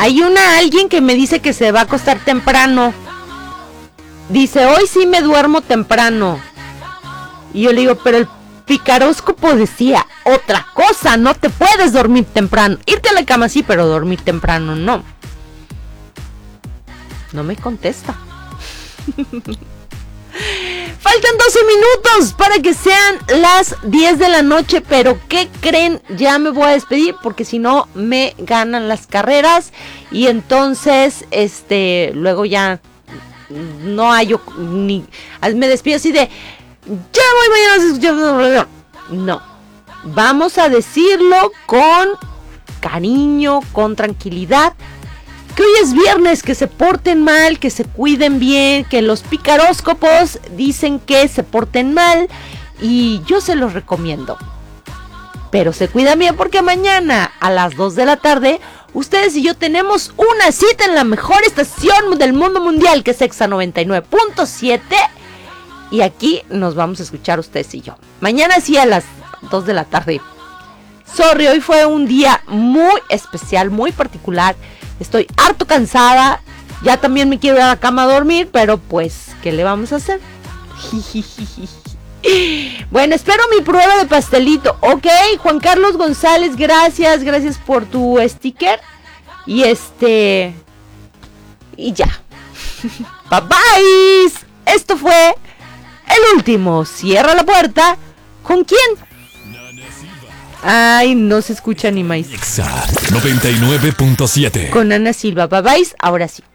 Hay alguien que me dice que se va a acostar temprano. Dice, hoy sí me duermo temprano. Y yo le digo, pero el picaróscopo decía otra cosa, no te puedes dormir temprano. Irte a la cama sí, pero dormir temprano no. No me contesta. Faltan 12 minutos para que sean las 10 de la noche, pero ¿qué creen? Ya me voy a despedir porque si no me ganan las carreras y entonces luego ya no hay ni me despido así de ya voy mañana a escuchar. No, vamos a decirlo con cariño, con tranquilidad. Que hoy es viernes, que se porten mal, que se cuiden bien, que los picaróscopos dicen que se porten mal y yo se los recomiendo. Pero se cuidan bien porque mañana a las 2 de la tarde ustedes y yo tenemos una cita en la mejor estación del mundo mundial, que es Exa 99.7, y aquí nos vamos a escuchar ustedes y yo. Mañana sí a las 2 de la tarde. Sorry, hoy fue un día muy especial, muy particular. Estoy harto cansada, ya también me quiero ir a la cama a dormir, pero pues, ¿qué le vamos a hacer? Bueno, espero mi prueba de pastelito, ok, Juan Carlos González, gracias por tu sticker, y y ya, bye bye, esto fue el último, cierra la puerta, ¿con quién? Ay, no se escucha ni más. Exa 99.7. Con Ana Silva, bye bye, ahora sí.